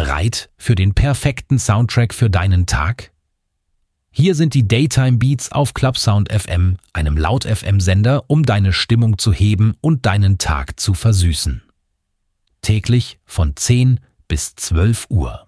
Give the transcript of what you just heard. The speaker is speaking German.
Bereit für den perfekten Soundtrack für deinen Tag? Hier sind die Daytime Beats auf Clubsound FM, einem Laut-FM-Sender, um deine Stimmung zu heben und deinen Tag zu versüßen. Täglich von 10 bis 12 Uhr.